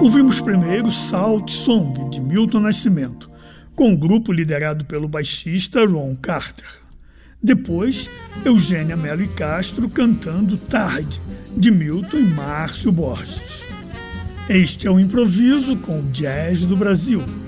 Ouvimos primeiro Salt Song, de Milton Nascimento, com o grupo liderado pelo baixista Ron Carter. Depois, Eugênia Mello e Castro cantando Tarde, de Milton e Márcio Borges. Este é o Improviso com o Jazz do Brasil.